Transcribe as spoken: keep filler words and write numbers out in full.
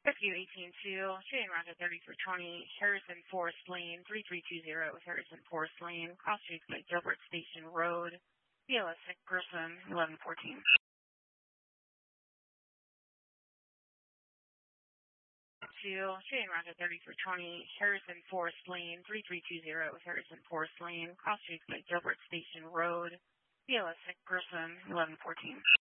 F U eighteen two, shooting Roger thirty-three twenty, Harrison Forest Lane, three three two zero, Harrison Forest Lane, cross street by Gilbert Station Road, B L S sick person, eleven fourteen. Two, shooting Roger thirty-three twenty, Harrison Forest Lane, three three two zero, Harrison Forest Lane, cross street by Gilbert Station Road, B L S sick person, eleven fourteen.